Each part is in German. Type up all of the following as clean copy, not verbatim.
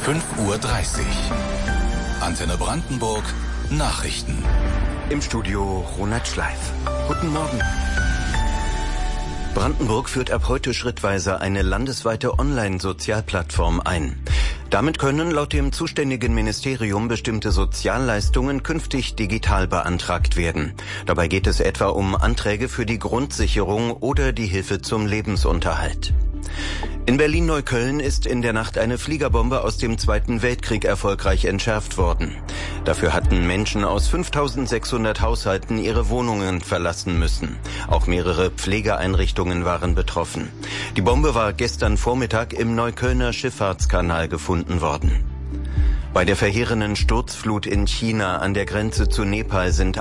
5:30 Uhr. Antenne Brandenburg, Nachrichten. Im Studio Ronald Schleif. Guten Morgen. Brandenburg führt ab heute schrittweise eine landesweite Online-Sozialplattform ein. Damit können laut dem zuständigen Ministerium bestimmte Sozialleistungen künftig digital beantragt werden. Dabei geht es etwa um Anträge für die Grundsicherung oder die Hilfe zum Lebensunterhalt. In Berlin-Neukölln ist in der Nacht eine Fliegerbombe aus dem Zweiten Weltkrieg erfolgreich entschärft worden. Dafür hatten Menschen aus 5.600 Haushalten ihre Wohnungen verlassen müssen. Auch mehrere Pflegeeinrichtungen waren betroffen. Die Bombe war gestern Vormittag im Neuköllner Schifffahrtskanal gefunden worden. Bei der verheerenden Sturzflut in China an der Grenze zu Nepal sind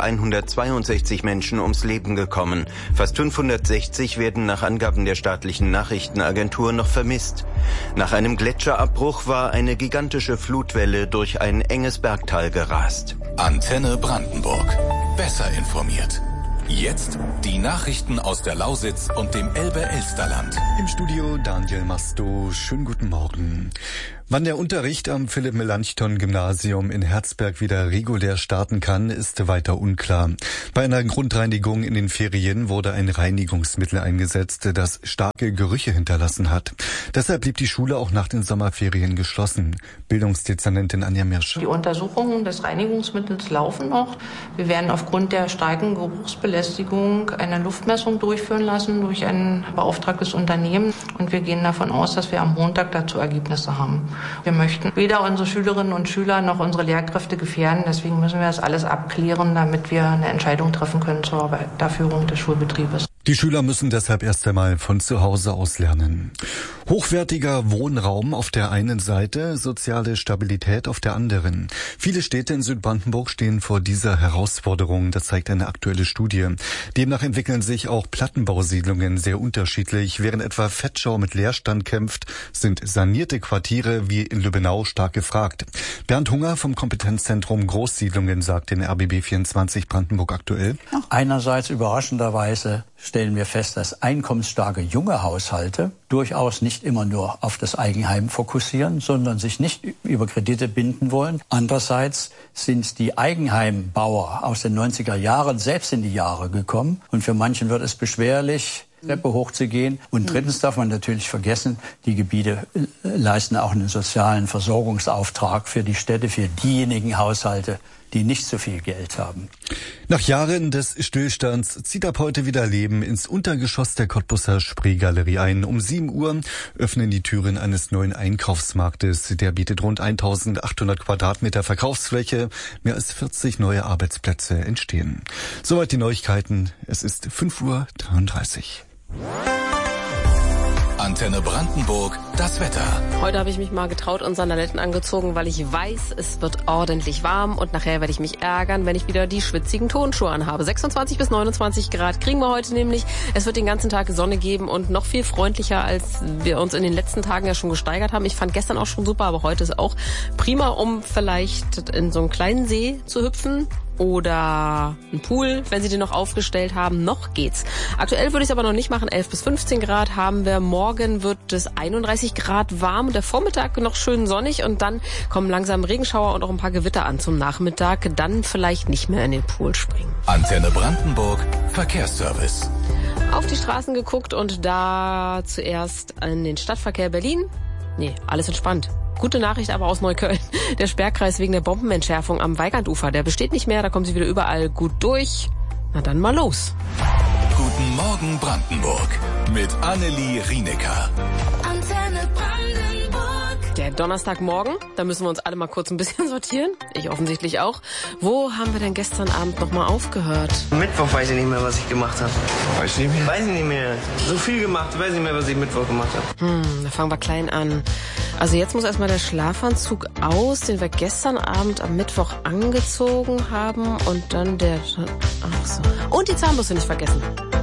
162 Menschen ums Leben gekommen. Fast 560 werden nach Angaben der staatlichen Nachrichtenagentur noch vermisst. Nach einem Gletscherabbruch war eine gigantische Flutwelle durch ein enges Bergtal gerast. Antenne Brandenburg. Besser informiert. Jetzt die Nachrichten aus der Lausitz und dem Elbe-Elsterland. Im Studio Daniel Masto. Schönen guten Morgen. Wann der Unterricht am Philipp-Melanchthon-Gymnasium in Herzberg wieder regulär starten kann, ist weiter unklar. Bei einer Grundreinigung in den Ferien wurde ein Reinigungsmittel eingesetzt, das starke Gerüche hinterlassen hat. Deshalb blieb die Schule auch nach den Sommerferien geschlossen. Bildungsdezernentin Anja Mirsch. Die Untersuchungen des Reinigungsmittels laufen noch. Wir werden aufgrund der starken Geruchsbelästigung eine Luftmessung durchführen lassen durch ein beauftragtes Unternehmen. Und wir gehen davon aus, dass wir am Montag dazu Ergebnisse haben. Wir möchten weder unsere Schülerinnen und Schüler noch unsere Lehrkräfte gefährden. Deswegen müssen wir das alles abklären, damit wir eine Entscheidung treffen können zur Weiterführung des Schulbetriebes. Die Schüler müssen deshalb erst einmal von zu Hause aus lernen. Hochwertiger Wohnraum auf der einen Seite, soziale Stabilität auf der anderen. Viele Städte in Südbrandenburg stehen vor dieser Herausforderung, das zeigt eine aktuelle Studie. Demnach entwickeln sich auch Plattenbausiedlungen sehr unterschiedlich. Während etwa Vetschau mit Leerstand kämpft, sind sanierte Quartiere wie in Lübbenau stark gefragt. Bernd Hunger vom Kompetenzzentrum Großsiedlungen sagt in RBB24 Brandenburg aktuell. Einerseits überraschenderweise stellen wir fest, dass einkommensstarke junge Haushalte durchaus nicht immer nur auf das Eigenheim fokussieren, sondern sich nicht über Kredite binden wollen. Andererseits sind die Eigenheimbauer aus den 90er Jahren selbst in die Jahre gekommen und für manchen wird es beschwerlich, Treppe hochzugehen. Und drittens darf man natürlich vergessen, die Gebiete leisten auch einen sozialen Versorgungsauftrag für die Städte, für diejenigen Haushalte, die nicht so viel Geld haben. Nach Jahren des Stillstands zieht ab heute wieder Leben ins Untergeschoss der Cottbuser Spreegalerie ein. Um 7 Uhr öffnen die Türen eines neuen Einkaufsmarktes. Der bietet rund 1.800 Quadratmeter Verkaufsfläche. Mehr als 40 neue Arbeitsplätze entstehen. Soweit die Neuigkeiten. Es ist 5:33 Uhr. Antenne Brandenburg, das Wetter. Heute habe ich mich mal getraut und Sandaletten angezogen, weil ich weiß, es wird ordentlich warm und nachher werde ich mich ärgern, wenn ich wieder die schwitzigen Tonschuhe anhabe. 26 bis 29 Grad kriegen wir heute nämlich. Es wird den ganzen Tag Sonne geben und noch viel freundlicher, als wir uns in den letzten Tagen ja schon gesteigert haben. Ich fand gestern auch schon super, aber heute ist auch prima, um vielleicht in so einen kleinen See zu hüpfen. Oder ein Pool, wenn Sie den noch aufgestellt haben, noch geht's. Aktuell würde ich es aber noch nicht machen. 11 bis 15 Grad haben wir. Morgen wird es 31 Grad warm. Der Vormittag noch schön sonnig und dann kommen langsam Regenschauer und auch ein paar Gewitter an zum Nachmittag. Dann vielleicht nicht mehr in den Pool springen. Antenne Brandenburg, Verkehrsservice. Auf die Straßen geguckt und da zuerst in den Stadtverkehr Berlin. Nee, alles entspannt. Gute Nachricht aber aus Neukölln. Der Sperrkreis wegen der Bombenentschärfung am Weigandufer, der besteht nicht mehr. Da kommen Sie wieder überall gut durch. Na dann mal los. Guten Morgen Brandenburg mit Annelie Rienecker. Antenne Brandenburg. Der Donnerstagmorgen, da müssen wir uns alle mal kurz ein bisschen sortieren. Ich offensichtlich auch. Wo haben wir denn gestern Abend nochmal aufgehört? Mittwoch weiß ich nicht mehr, was ich gemacht habe. Weiß nicht mehr? Weiß ich nicht mehr. So viel gemacht, weiß nicht mehr, was ich Mittwoch gemacht habe. Da fangen wir klein an. Also jetzt muss erstmal der Schlafanzug aus, den wir gestern Abend am Mittwoch angezogen haben. Und dann der... Ach so. Und die Zahnbürste nicht vergessen.